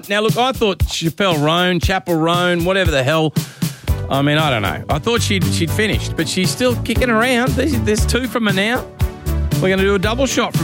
Now, look, I thought Chapel Roan, whatever the hell. I mean, I don't know. I thought she'd finished, but she's still kicking around. There's 2 from her now. We're going to do a double shot from